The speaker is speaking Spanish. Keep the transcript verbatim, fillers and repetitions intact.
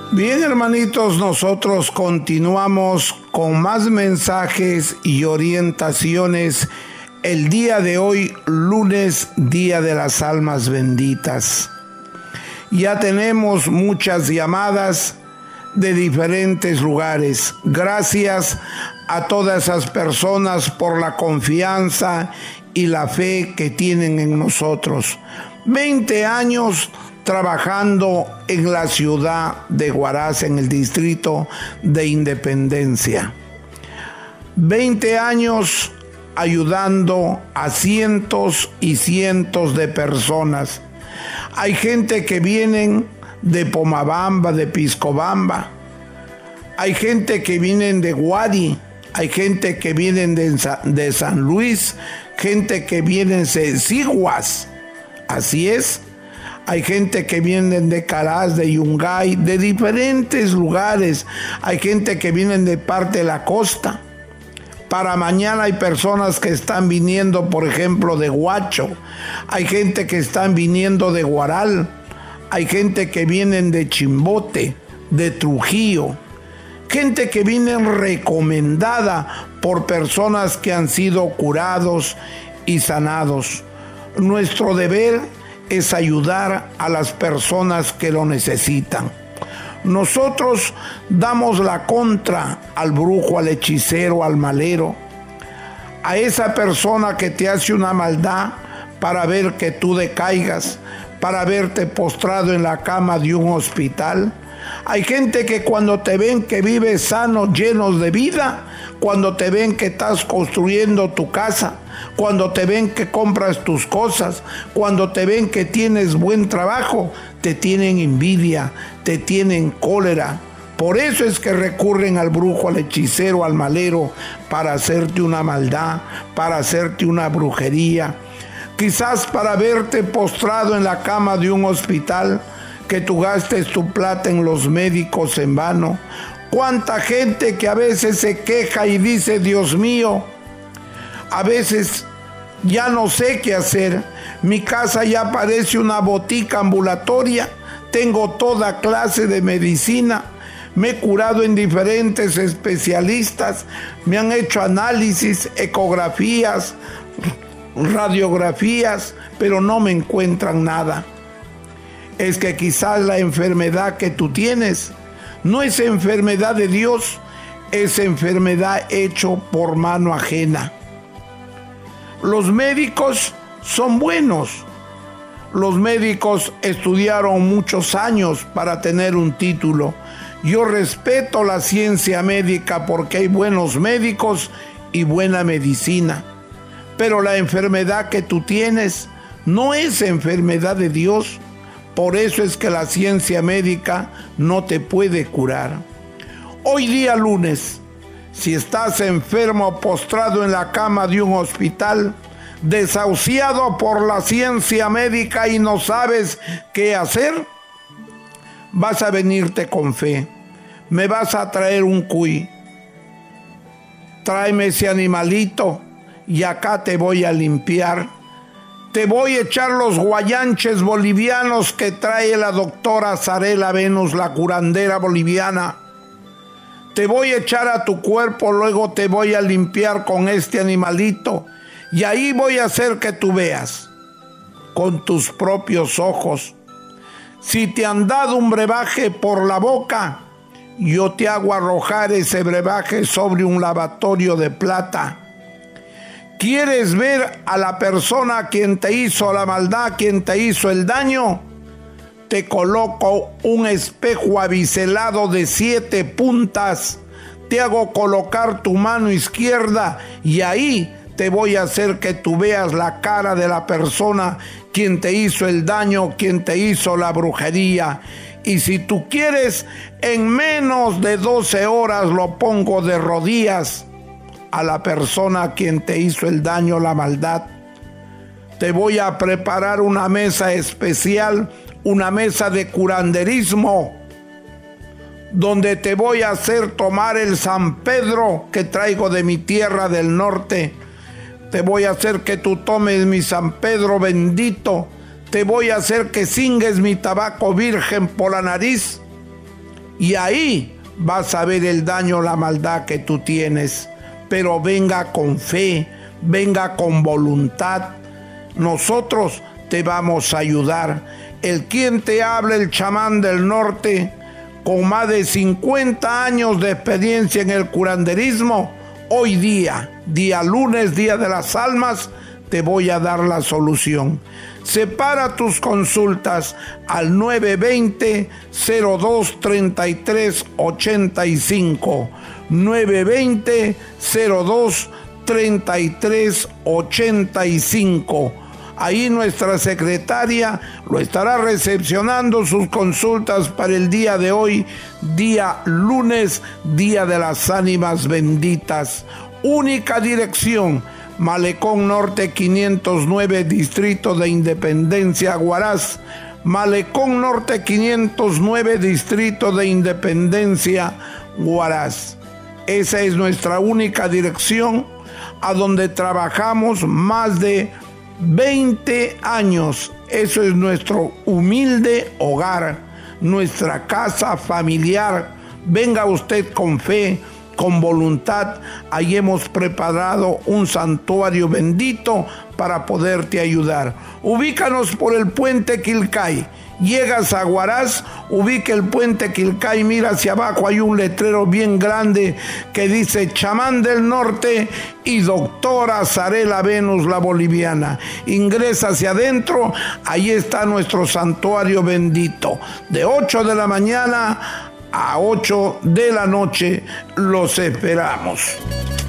Bien, hermanitos, nosotros continuamos con más mensajes y orientaciones el día de hoy, lunes, Día de las Almas Benditas. Ya tenemos muchas llamadas de diferentes lugares. Gracias a todas esas personas por la confianza y la fe que tienen en nosotros. veinte años trabajando en la ciudad de Huaraz, en el distrito de Independencia. veinte años ayudando a cientos y cientos de personas. Hay gente que vienen de Pomabamba, de Piscobamba. Hay gente que vienen de Guadi. Hay gente que vienen de, de San Luis. Gente que vienen de Siguas. Así es. Hay gente que viene de Caraz, de Yungay, de diferentes lugares. Hay gente que viene de parte de la costa. Para mañana hay personas que están viniendo, por ejemplo, de Huacho. Hay gente que están viniendo de Huaral. Hay gente que vienen de Chimbote, de Trujillo. Gente que viene recomendada por personas que han sido curados y sanados. Nuestro deber es ayudar a las personas que lo necesitan. Nosotros damos la contra al brujo, al hechicero, al malero, a esa persona que te hace una maldad para ver que tú decaigas, para verte postrado en la cama de un hospital. Hay gente que cuando te ven que vives sano, llenos de vida, cuando te ven que estás construyendo tu casa, cuando te ven que compras tus cosas, cuando te ven que tienes buen trabajo, te tienen envidia, te tienen cólera. Por eso es que recurren al brujo, al hechicero, al malero, para hacerte una maldad, para hacerte una brujería. Quizás para verte postrado en la cama de un hospital, que tú gastes tu plata en los médicos en vano. Cuánta gente que a veces se queja y dice, Dios mío, a veces ya no sé qué hacer. Mi casa ya parece una botica ambulatoria. Tengo toda clase de medicina. Me he curado en diferentes especialistas. Me han hecho análisis, ecografías, radiografías, pero no me encuentran nada. Es que quizás la enfermedad que tú tienes no es enfermedad de Dios, es enfermedad hecho por mano ajena. Los médicos son buenos. Los médicos estudiaron muchos años para tener un título. Yo respeto la ciencia médica porque hay buenos médicos y buena medicina. Pero la enfermedad que tú tienes no es enfermedad de Dios. Por eso es que la ciencia médica no te puede curar. Hoy día lunes, si estás enfermo, postrado en la cama de un hospital, desahuciado por la ciencia médica y no sabes qué hacer, vas a venirte con fe. Me vas a traer un cuy. Tráeme ese animalito y acá te voy a limpiar. Te voy a echar los guayanches bolivianos que trae la doctora Zarela Venus, la curandera boliviana. Te voy a echar a tu cuerpo, luego te voy a limpiar con este animalito. Y ahí voy a hacer que tú veas con tus propios ojos. Si te han dado un brebaje por la boca, yo te hago arrojar ese brebaje sobre un lavatorio de plata. ¿Quieres ver a la persona quien te hizo la maldad, quien te hizo el daño? Te coloco un espejo abiselado de siete puntas. Te hago colocar tu mano izquierda y ahí te voy a hacer que tú veas la cara de la persona quien te hizo el daño, quien te hizo la brujería. Y si tú quieres, en menos de doce horas lo pongo de rodillas a la persona a quien te hizo el daño, la maldad. Te voy a preparar una mesa especial, una mesa de curanderismo, donde te voy a hacer tomar el San Pedro que traigo de mi tierra del norte. Te voy a hacer que tú tomes mi San Pedro bendito. Te voy a hacer que cingues mi tabaco virgen por la nariz y ahí vas a ver el daño, la maldad que tú tienes. Pero venga con fe, venga con voluntad. Nosotros te vamos a ayudar. El quien te habla, el chamán del norte, con más de cincuenta años de experiencia en el curanderismo, hoy día, día lunes, día de las almas, te voy a dar la solución. Separa tus consultas al nueve dos cero, cero dos tres tres ocho cinco. nueve dos cero, cero dos tres tres ocho cinco. Ahí nuestra secretaria lo estará recepcionando sus consultas para el día de hoy, día lunes, día de las ánimas benditas. Única dirección: Malecón Norte quinientos nueve, Distrito de Independencia, Huaraz. Malecón Norte quinientos nueve, Distrito de Independencia, Huaraz. Esa es nuestra única dirección, a donde trabajamos más de veinte años. Eso es nuestro humilde hogar, nuestra casa familiar. Venga usted con fe, con voluntad. Ahí hemos preparado un santuario bendito para poderte ayudar. Ubícanos por el puente Quilcay. Llegas a Huaraz, ubica el puente Quilcay, mira hacia abajo, hay un letrero bien grande que dice Chamán del Norte y Doctora Zarela Venus la Boliviana. Ingresa hacia adentro, ahí está nuestro santuario bendito. De ocho de la mañana a ocho de la noche los esperamos.